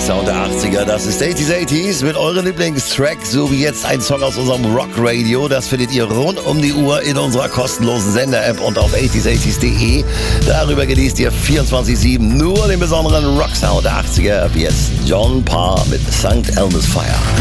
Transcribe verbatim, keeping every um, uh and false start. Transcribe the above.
Sound der achtziger. Das ist achtziger achtziger mit eurem Lieblingstrack, so wie jetzt ein Song aus unserem Rock Radio. Das findet ihr rund um die Uhr in unserer kostenlosen Sender-App und auf achtziger achtziger punkt de. Darüber genießt ihr vierundzwanzig sieben nur den besonderen Rock-Sound der achtziger. Wie jetzt John Parr mit Sankt Elmo's Fire.